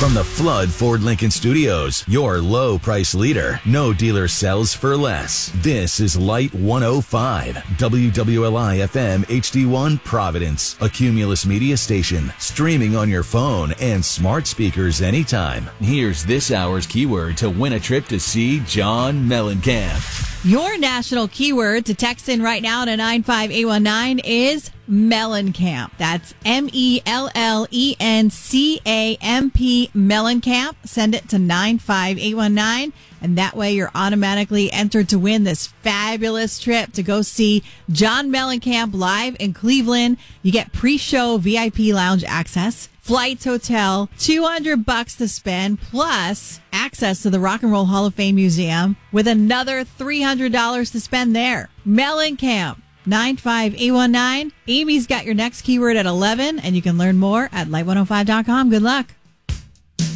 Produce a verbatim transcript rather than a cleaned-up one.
From the Flood Ford Lincoln Studios, your low price leader. No dealer sells for less. This is Light one oh five, W W L I F M H D one Providence, a Cumulus media station, streaming on your phone and smart speakers anytime. Here's this hour's keyword to win a trip to see John Mellencamp. Your national keyword to text in right now to nine five eight one nine is Mellencamp. That's M E L L E N C A M P, Mellencamp. Send it to nine five eight one nine, and that way you're automatically entered to win this fabulous trip to go see John Mellencamp live in Cleveland. You get pre-show V I P lounge access, flights, hotel, two hundred bucks to spend, plus access to the Rock and Roll Hall of Fame Museum with another three hundred dollars to spend there. Mellencamp, nine five eight one nine. Amy's got your next keyword at eleven, and you can learn more at light one oh five dot com. Good luck.